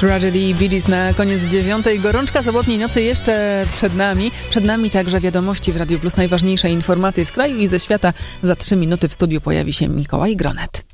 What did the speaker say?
Tragedy Bee Gees na koniec 9. Gorączka sobotniej nocy jeszcze przed nami. Przed nami także wiadomości w Radiu Plus. Najważniejsze informacje z kraju i ze świata. Za 3 minuty w studiu pojawi się Mikołaj Gronet.